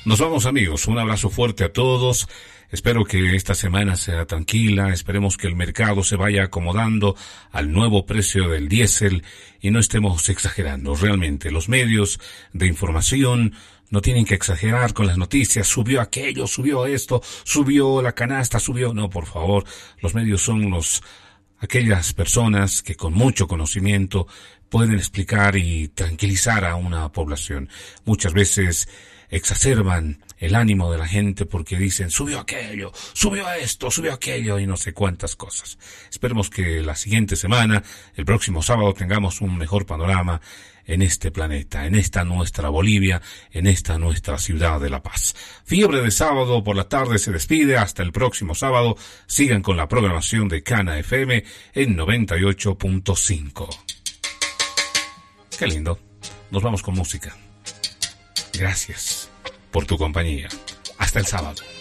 Nos vamos, amigos. Un abrazo fuerte a todos. Espero que esta semana sea tranquila. Esperemos que el mercado se vaya acomodando al nuevo precio del diésel y no estemos exagerando. Realmente, los medios de información no tienen que exagerar con las noticias. Subió aquello, subió esto, subió la canasta, subió... No, por favor. Los medios son aquellas personas que con mucho conocimiento pueden explicar y tranquilizar a una población. Muchas veces exacerban el ánimo de la gente porque dicen subió aquello, subió esto, subió aquello y no sé cuántas cosas. Esperemos que la siguiente semana, el próximo sábado, tengamos un mejor panorama en este planeta, en esta nuestra Bolivia, en esta nuestra ciudad de La Paz. Fiebre de Sábado por la tarde se despide hasta el próximo sábado. Sigan con la programación de Cana FM en 98.5. Qué lindo. Nos vamos con música. Gracias por tu compañía. Hasta el sábado.